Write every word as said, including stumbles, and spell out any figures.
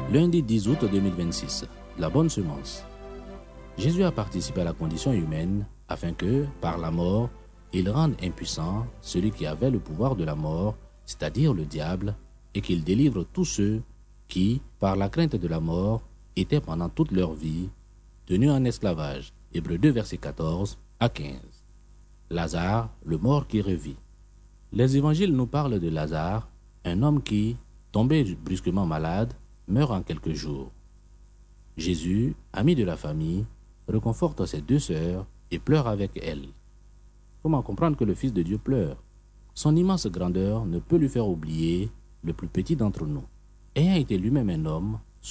Lundi dix août deux mille vingt-six, la bonne semence. Jésus a participé à la condition humaine afin que, par la mort, il rende impuissant celui qui avait le pouvoir de la mort, c'est-à-dire le diable, et qu'il délivre tous ceux qui, par la crainte de la mort, étaient pendant toute leur vie tenus en esclavage. Hébreux deux, versets quatorze à quinze. Lazare, le mort qui revit. Les évangiles nous parlent de Lazare, un homme qui, tombé brusquement malade, meurt en quelques jours. Jésus, ami de la famille, réconforte ses deux sœurs et pleure avec elles. Comment comprendre que le Fils de Dieu pleure? Son immense grandeur ne peut lui faire oublier le plus petit d'entre nous. Ayant été lui-même un homme,